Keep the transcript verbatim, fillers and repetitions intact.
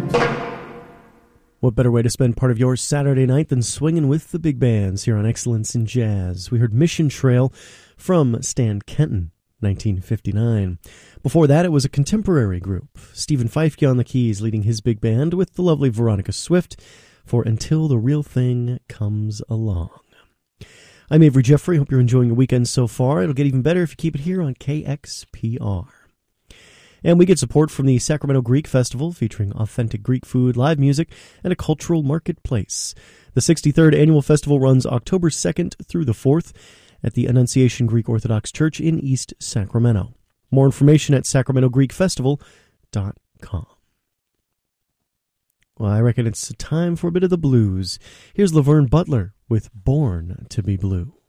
What better way to spend part of your Saturday night than swinging with the big bands here on Excellence in Jazz? We heard Mission Trail from Stan Kenton, nineteen fifty-nine. Before that, it was a contemporary group. Stephen Feifke on the keys leading his big band with the lovely Veronica Swift for Until the Real Thing Comes Along. I'm Avery Jeffrey. Hope you're enjoying your weekend so far. It'll get even better if you keep it here on K X P R. And we get support from the Sacramento Greek Festival, featuring authentic Greek food, live music, and a cultural marketplace. The sixty-third annual festival runs October second through the fourth at the Annunciation Greek Orthodox Church in East Sacramento. More information at sacramento greek festival dot com. Well, I reckon it's time for a bit of the blues. Here's Laverne Butler with Born to be Blue.